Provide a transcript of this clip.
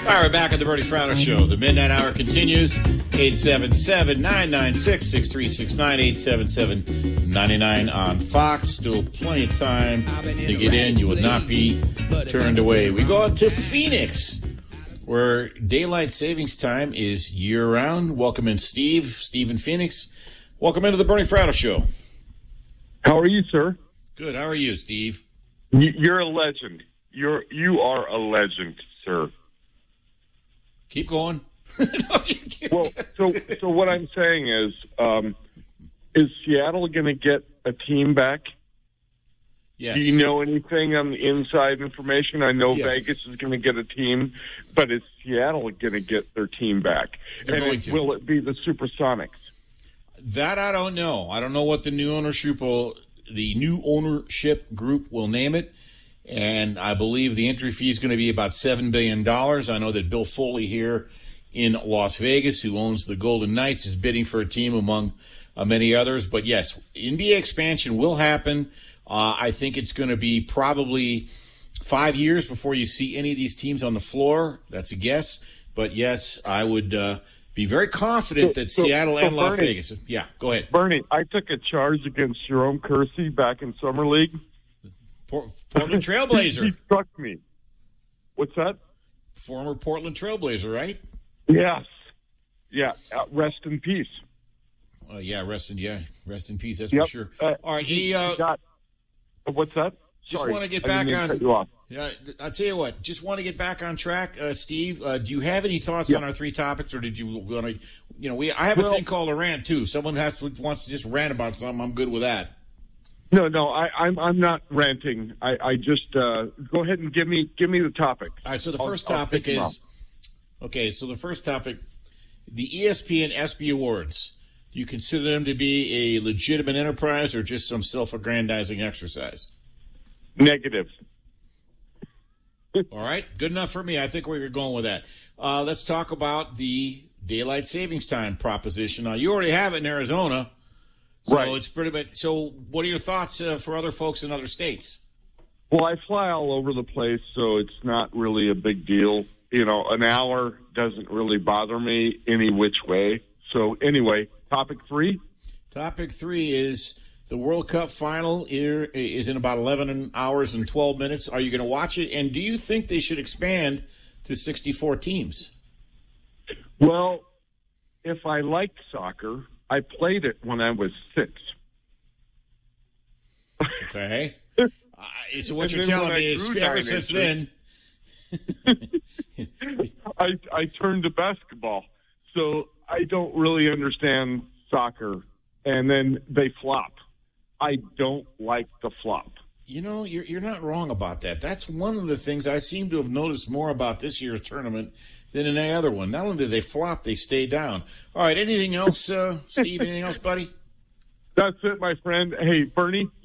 All right, we're back at the Bernie Fratto Show. The Midnight Hour continues. 877-996-6369, 877-99 on Fox. Still plenty of time to get in. You will not be turned away. We go out to Phoenix, where daylight savings time is year-round. Welcome in, Steve. Steve in Phoenix. Welcome into the Bernie Fratto Show. How are you, sir? Good. How are you, Steve? You're a legend. You are a legend, sir. Keep going. Well, so what I'm saying is Seattle going to get a team back? Yes. Do you know anything on the inside information? I know Vegas is going to get a team, but is Seattle going to get their team back? They're going to. Will it be the Supersonics? That I don't know. I don't know what the new ownership group will name it. And I believe the entry fee is going to be about $7 billion. I know that Bill Foley here in Las Vegas, who owns the Golden Knights, is bidding for a team among many others. But yes, NBA expansion will happen. I think it's going to be probably 5 years before you see any of these teams on the floor. That's a guess. But yes, I would be very confident that Seattle and Las Vegas. Yeah, go ahead. Bernie, I took a charge against Jerome Kersey back in Summer League. Portland Trailblazer. He struck me. What's that? Former Portland Trailblazer, right? Yes. Yeah. Rest in peace. Rest in peace. That's yep. for sure. All right. What's that? Just want to get back on. Yeah, I'll tell you what. Just want to get back on track, Steve. Do you have any thoughts on our three topics, or did you want to? I have a thing called a rant too. Someone wants to just rant about something. I'm good with that. No, I'm not ranting. I just go ahead and give me the topic. All right. So the first topic is So the first topic, the ESPN ESPY Awards. Do you consider them to be a legitimate enterprise or just some self-aggrandizing exercise? Negative. All right. Good enough for me. I think we're going with that. Let's talk about the daylight savings time proposition. Now, you already have it in Arizona. So right. It's pretty much. So, what are your thoughts for other folks in other states? Well, I fly all over the place, so it's not really a big deal. An hour doesn't really bother me any which way. So, anyway, topic 3. Topic 3 is the World Cup final is in about 11 hours and 12 minutes. Are you going to watch it? And do you think they should expand to 64 teams? Well, if I liked soccer, I played it when I was 6. Okay. So what you're telling me is ever since then... I turned to basketball. So I don't really understand soccer. And then they flop. I don't like the flop. You're not wrong about that. That's one of the things I seem to have noticed more about this year's tournament than in any other one. Not only do they flop, they stay down. All right, anything else, Steve? Anything else, buddy? That's it, my friend. Hey, Bernie,